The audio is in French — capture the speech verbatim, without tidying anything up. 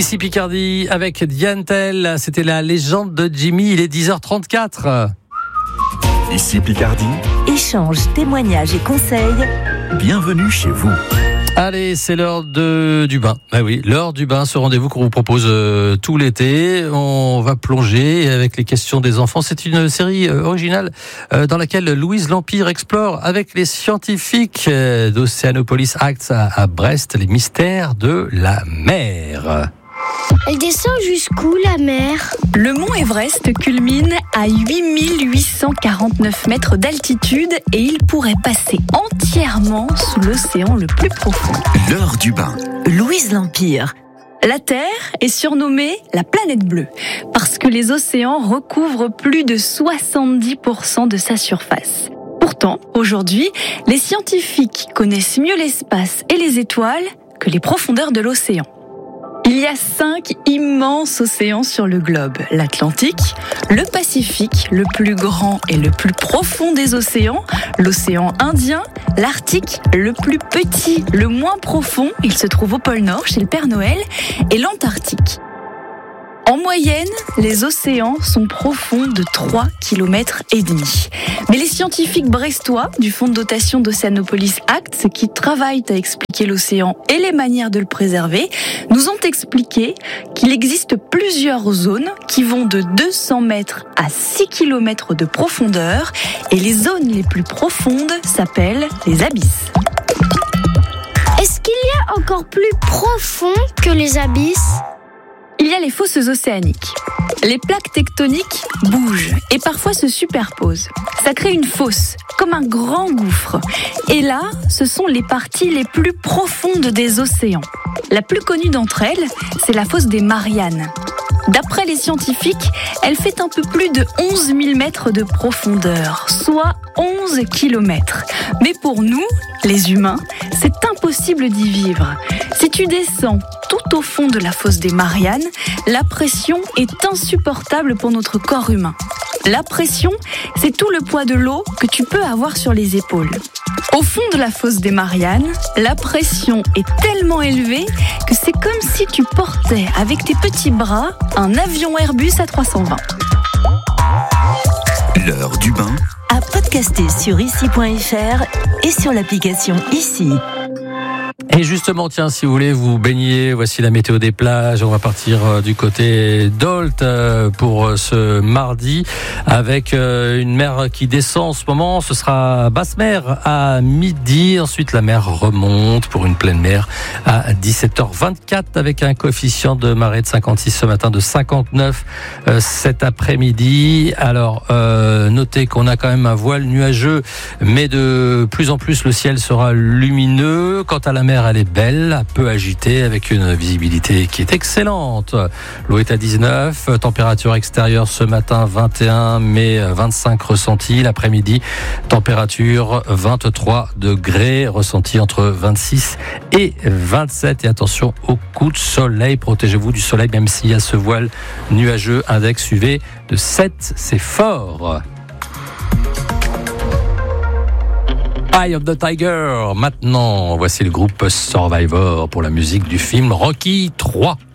Ici Picardie avec Diane Tell, c'était la légende de Jimmy, il est dix heures trente-quatre. Ici Picardie. Échanges, témoignages et conseils. Bienvenue chez vous. Allez, c'est l'heure de, du bain. Ah oui, l'heure du bain, ce rendez-vous qu'on vous propose euh, tout l'été. On va plonger avec les questions des enfants. C'est une série euh, originale euh, dans laquelle Louise Lampire explore avec les scientifiques euh, d'Oceanopolis Acts à, à Brest les mystères de la mer. Elle descend jusqu'où, la mer ? Le mont Everest culmine à huit mille huit cent quarante-neuf mètres d'altitude et il pourrait passer entièrement sous l'océan le plus profond. L'heure du bain. Louise Lampire. La Terre est surnommée la planète bleue parce que les océans recouvrent plus de soixante-dix pour cent de sa surface. Pourtant, aujourd'hui, les scientifiques connaissent mieux l'espace et les étoiles que les profondeurs de l'océan. Il y a cinq immenses océans sur le globe. L'Atlantique, le Pacifique, le plus grand et le plus profond des océans, l'océan Indien, l'Arctique, le plus petit, le moins profond, il se trouve au pôle Nord chez le Père Noël, et l'Antarctique. En moyenne, les océans sont profonds de trois kilomètres et demi. Mais les scientifiques brestois du Fonds de dotation d'Oceanopolis Acts, qui travaillent à expliquer l'océan et les manières de le préserver, nous ont expliqué qu'il existe plusieurs zones qui vont de deux cents mètres à six kilomètres de profondeur et les zones les plus profondes s'appellent les abysses. Est-ce qu'il y a encore plus profond que les abysses ? Il y a les fosses océaniques. Les plaques tectoniques bougent et parfois se superposent. Ça crée une fosse, comme un grand gouffre. Et là, ce sont les parties les plus profondes des océans. La plus connue d'entre elles, c'est la fosse des Mariannes. D'après les scientifiques, elle fait un peu plus de onze mille mètres de profondeur, soit onze kilomètres. Mais pour nous, les humains, c'est impossible d'y vivre. Si tu descends tout au fond de la fosse des Mariannes, la pression est insupportable pour notre corps humain. La pression, c'est tout le poids de l'eau que tu peux avoir sur les épaules. Au fond de la fosse des Mariannes, la pression est tellement élevée que c'est comme si tu portais avec tes petits bras un avion Airbus A trois cent vingt. L'heure du bain. À podcaster sur ici point f r et sur l'application Ici. Et justement, tiens, si vous voulez vous baigner, voici la météo des plages. On va partir du côté d'Olt pour ce mardi avec une mer qui descend en ce moment. Ce sera basse mer à midi. Ensuite, la mer remonte pour une pleine mer à dix-sept heures vingt-quatre avec un coefficient de marée de cinquante-six ce matin, de cinquante-neuf cet après-midi. Alors, euh, notez qu'on a quand même un voile nuageux, mais de plus en plus le ciel sera lumineux. Quant à la mer, elle est belle, peu agitée, avec une visibilité qui est excellente. L'eau est à dix-neuf, température extérieure ce matin vingt et un, mais vingt-cinq ressentis. L'après-midi, température vingt-trois degrés, ressentis entre vingt-six et vingt-sept. Et attention au coup de soleil, protégez-vous du soleil, même s'il y a ce voile nuageux. Index U V de sept, c'est fort. Eye of the Tiger. Maintenant, voici le groupe Survivor pour la musique du film Rocky trois.